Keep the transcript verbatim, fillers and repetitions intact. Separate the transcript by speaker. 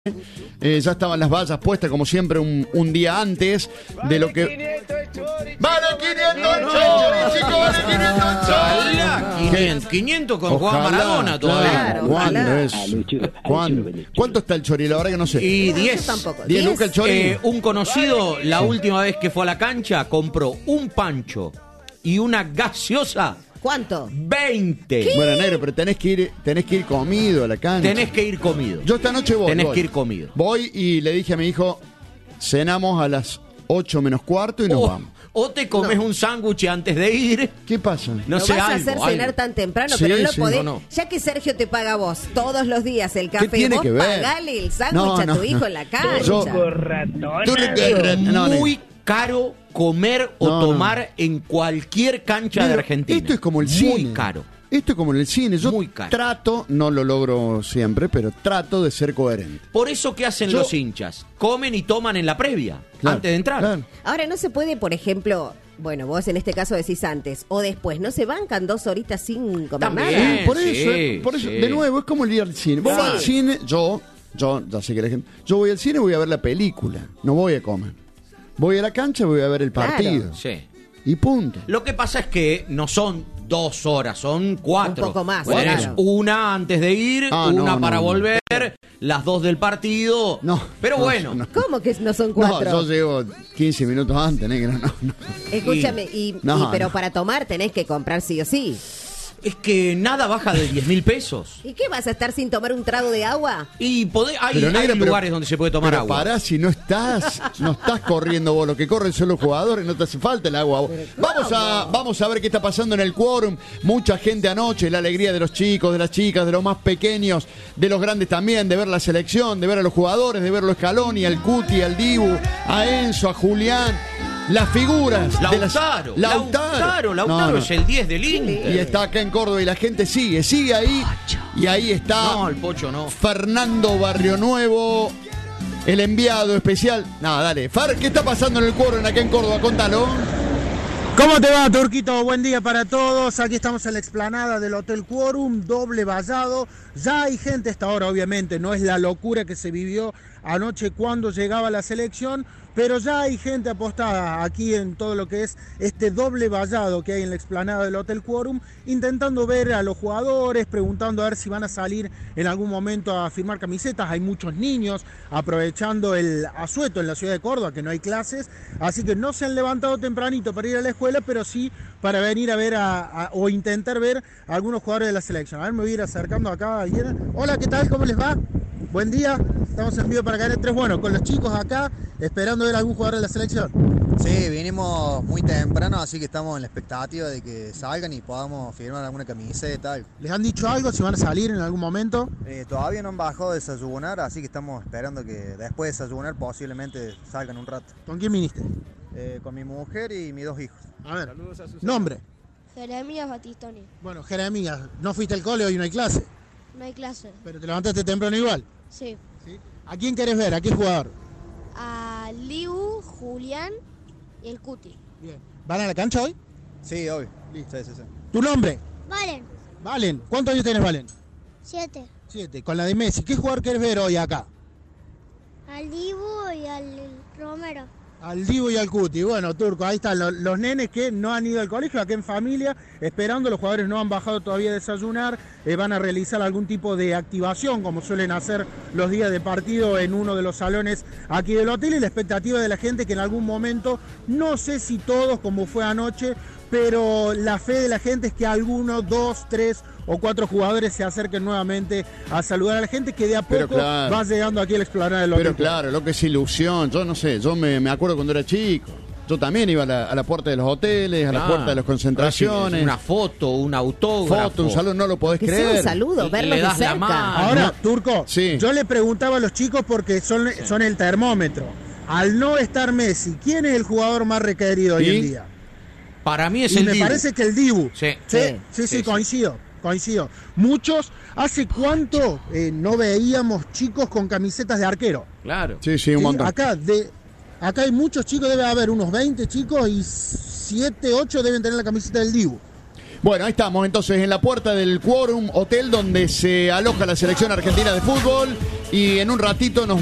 Speaker 1: Eh, ya estaban las vallas puestas como siempre un, un día antes de lo que... ¡Vale quinientos el chori, chicos! ¡Vale quinientos el chori!
Speaker 2: quinientos, quinientos con Juan Maradona todavía.
Speaker 1: Claro, ¿cuándo es? ¿Cuándo? ¿Cuánto está el chori? La verdad que no sé.
Speaker 2: Y diez.
Speaker 1: diez lucas el chori.
Speaker 2: Eh, un conocido, la última vez que fue a la cancha, compró un pancho y una gaseosa.
Speaker 3: ¿Cuánto?
Speaker 2: veinte.
Speaker 1: ¿Qué? Bueno, negro, pero tenés que ir, tenés que ir comido a la cancha.
Speaker 2: Tenés que ir comido.
Speaker 1: Yo esta noche voy.
Speaker 2: Tenés
Speaker 1: voy.
Speaker 2: que ir comido.
Speaker 1: Voy y le dije a mi hijo, cenamos a las ocho menos cuarto y nos
Speaker 2: o,
Speaker 1: vamos.
Speaker 2: O te comes no. un sándwich antes de ir.
Speaker 1: ¿Qué pasa?
Speaker 2: No
Speaker 3: lo
Speaker 2: sé,
Speaker 3: vas a
Speaker 2: algo,
Speaker 3: hacer
Speaker 2: algo.
Speaker 3: cenar tan temprano,
Speaker 1: Sí,
Speaker 3: pero no lo
Speaker 1: sí,
Speaker 3: podés.
Speaker 2: no, no.
Speaker 3: Ya que Sergio te paga a vos todos los días el café,
Speaker 1: tiene
Speaker 3: vos
Speaker 1: que ver?
Speaker 3: pagale el sándwich
Speaker 1: No,
Speaker 3: a
Speaker 1: no,
Speaker 3: tu hijo
Speaker 1: no.
Speaker 3: en la cancha.
Speaker 1: Yo- No,
Speaker 2: Muy
Speaker 1: negro.
Speaker 2: caro comer o
Speaker 1: No, no.
Speaker 2: tomar en cualquier cancha de
Speaker 1: Negro,
Speaker 2: Argentina.
Speaker 1: Esto es como el
Speaker 2: Muy
Speaker 1: cine.
Speaker 2: Muy caro.
Speaker 1: Esto es como en el cine. Yo
Speaker 2: Muy caro.
Speaker 1: trato, no lo logro siempre, pero trato de ser coherente.
Speaker 2: Por eso, ¿qué hacen
Speaker 1: Yo-
Speaker 2: los hinchas? Comen y toman en la previa,
Speaker 1: Claro,
Speaker 2: antes de entrar.
Speaker 1: claro.
Speaker 3: Ahora no se puede, por ejemplo, bueno, vos en este caso decís antes o después, no se bancan dos horitas sin comer
Speaker 2: También.
Speaker 3: nada.
Speaker 1: Sí, por
Speaker 2: sí,
Speaker 1: eso, eh, por eso
Speaker 2: sí.
Speaker 1: de nuevo, es como el ir al cine. Vos
Speaker 3: Sí.
Speaker 1: vas al cine, yo, yo, ya sé que la gente, yo voy al cine y voy a ver la película, no voy a comer. Voy a la cancha y voy a ver el
Speaker 3: Claro.
Speaker 1: partido.
Speaker 2: Sí.
Speaker 1: Y punto.
Speaker 2: Lo que pasa es que no son dos horas, son cuatro.
Speaker 3: Un poco más,
Speaker 2: Tenés
Speaker 3: claro.
Speaker 2: una antes de ir,
Speaker 1: Ah,
Speaker 2: una
Speaker 1: no,
Speaker 2: para
Speaker 1: no, no.
Speaker 2: volver, las dos del partido.
Speaker 1: No.
Speaker 2: Pero
Speaker 1: no,
Speaker 2: bueno.
Speaker 1: no.
Speaker 3: ¿Cómo que no son
Speaker 1: No,
Speaker 3: cuatro?
Speaker 1: yo llego quince minutos antes, negro, no, no.
Speaker 3: Escúchame, y,
Speaker 1: No,
Speaker 3: y- pero
Speaker 1: no.
Speaker 3: para tomar tenés que comprar sí o sí.
Speaker 2: Es que nada baja de diez mil pesos.
Speaker 3: ¿Y qué vas a estar sin tomar un trago de agua?
Speaker 2: Y podés, hay,
Speaker 1: Pero,
Speaker 2: hay
Speaker 1: negra, pero-
Speaker 2: lugares donde se puede tomar
Speaker 1: pero
Speaker 2: agua.
Speaker 1: pará, si no estás, no estás corriendo vos, lo que corren son los jugadores, no te hace falta el agua. a vos. Vamos a, vamos a ver qué está pasando en el quórum. Mucha gente anoche, la alegría de los chicos, de las chicas, de los más pequeños, de los grandes también, de ver la selección, de ver a los jugadores, de verlo a Scaloni, al Cuti, al Dibu, a Enzo, a Julián, las figuras. de las-
Speaker 2: Lautaro,
Speaker 1: Lautaro,
Speaker 2: Lautaro, Lautaro
Speaker 1: No, no.
Speaker 2: es el diez del Inter.
Speaker 1: Y está acá en Córdoba y la gente sigue, sigue ahí. Y ahí está
Speaker 2: No, el Pocho no.
Speaker 1: Fernando Barrio Nuevo, el enviado especial. Nada, dale. Far, ¿qué está pasando en el quórum acá en Córdoba? Contalo.
Speaker 4: ¿Cómo te va, Turquito? Buen día para todos. Aquí estamos en la explanada del Hotel Quórum, doble vallado. Ya hay gente a esta hora, obviamente. No es la locura que se vivió anoche cuando llegaba la selección, pero ya hay gente apostada aquí en todo lo que es este doble vallado que hay en la explanada del Hotel Quórum, intentando ver a los jugadores, preguntando a ver si van a salir en algún momento a firmar camisetas. Hay muchos niños aprovechando el asueto en la ciudad de Córdoba, que no hay clases, así que no se han levantado tempranito para ir a la escuela, pero sí para venir a ver a, a, o intentar ver a algunos jugadores de la selección. A ver, me voy a ir acercando acá. Hola, ¿qué tal? ¿Cómo les va? Buen día, estamos en vivo para Canal tres, bueno, con los chicos acá, esperando ver a algún jugador de la selección.
Speaker 5: Sí, vinimos muy temprano, así que estamos en la expectativa de que salgan y podamos firmar alguna camiseta.
Speaker 4: ¿Les han dicho algo, si van a salir en algún momento?
Speaker 5: Eh, todavía no han bajado de desayunar, así que estamos esperando que después de desayunar posiblemente salgan un rato.
Speaker 4: ¿Con quién viniste?
Speaker 5: Eh, con mi mujer y mis dos hijos.
Speaker 4: A ver, nombre.
Speaker 6: Jeremías Batistoni.
Speaker 4: Bueno, Jeremías, no fuiste al cole, hoy no hay clase,
Speaker 6: No hay clase.
Speaker 4: pero te levantaste temprano igual.
Speaker 6: Sí.
Speaker 4: ¿Sí? ¿A quién querés ver? ¿A qué jugador?
Speaker 6: A Liu, Julián y el Cuti.
Speaker 4: Bien. ¿Van a la cancha hoy?
Speaker 5: Sí, hoy.
Speaker 4: Listo.
Speaker 5: Sí, sí, sí.
Speaker 4: ¿Tu nombre?
Speaker 6: Valen.
Speaker 4: Valen. ¿Cuántos años tenés, Valen?
Speaker 6: Siete.
Speaker 4: Siete. Con la de Messi. ¿Qué jugador querés ver hoy acá?
Speaker 6: Al Dibu y al Romero.
Speaker 4: Al Dibu y al Cuti. Bueno, Turco, ahí están los, los nenes que no han ido al colegio, acá en familia, esperando. Los jugadores no han bajado todavía a desayunar. Eh, van a realizar algún tipo de activación, como suelen hacer los días de partido en uno de los salones aquí del hotel. Y la expectativa de la gente que en algún momento, no sé si todos como fue anoche, pero la fe de la gente es que algunos, dos, tres o cuatro jugadores se acerquen nuevamente a saludar a la gente, que de a
Speaker 1: Pero
Speaker 4: poco
Speaker 1: claro.
Speaker 4: va llegando aquí a la explanada del hotel.
Speaker 1: Pero claro, lo que es ilusión. Yo no sé, yo me, me acuerdo cuando era chico. Yo también iba a la, a la puerta de los hoteles, a la
Speaker 2: Ah,
Speaker 1: puerta de las concentraciones.
Speaker 2: Una foto, un autógrafo.
Speaker 1: foto, un saludo, no lo podés
Speaker 3: Que sea
Speaker 1: creer.
Speaker 3: un saludo,
Speaker 2: Y
Speaker 3: verlos
Speaker 2: le
Speaker 3: de
Speaker 2: das la
Speaker 3: cerca.
Speaker 2: mano.
Speaker 4: Ahora,
Speaker 1: no.
Speaker 4: Turco,
Speaker 1: Sí.
Speaker 4: yo le preguntaba a los chicos porque son, son el termómetro. Al no estar Messi, ¿quién es el jugador más requerido hoy
Speaker 1: ¿Y?
Speaker 4: en día?
Speaker 2: Para mí es
Speaker 4: Y
Speaker 2: el
Speaker 4: me
Speaker 2: Dibu.
Speaker 4: parece que el Dibu.
Speaker 2: Sí.
Speaker 4: Sí,
Speaker 3: Sí,
Speaker 4: sí, sí,
Speaker 2: sí, sí.
Speaker 4: coincido, coincido. Muchos, ¿hace cuánto eh, no veíamos chicos con camisetas de arquero?
Speaker 2: Claro.
Speaker 1: Sí, sí, un
Speaker 4: Sí,
Speaker 1: montón.
Speaker 4: Acá, de, acá hay muchos chicos, debe haber unos veinte chicos y siete, ocho deben tener la camiseta del Dibu.
Speaker 1: Bueno, ahí estamos entonces en la puerta del Quórum Hotel donde se aloja la selección argentina de fútbol. Y en un ratito nos